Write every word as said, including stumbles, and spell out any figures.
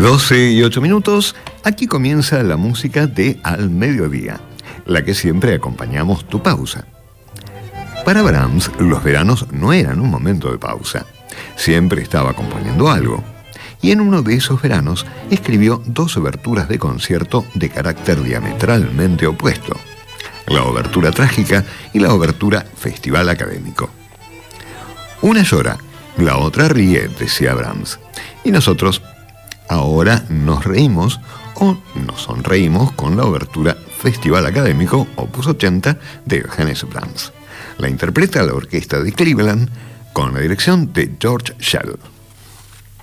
doce y ocho minutos, aquí comienza la música de Al Mediodía, la que siempre acompañamos tu pausa. Para Brahms, los veranos no eran un momento de pausa, siempre estaba componiendo algo. Y en uno de esos veranos escribió dos oberturas de concierto de carácter diametralmente opuesto, la obertura trágica y la obertura Festival Académico. Una llora, la otra ríe, decía Brahms, y nosotros ahora nos reímos o nos sonreímos con la obertura Festival Académico Opus ochenta de Johannes Brahms. La interpreta la orquesta de Cleveland con la dirección de George Shell.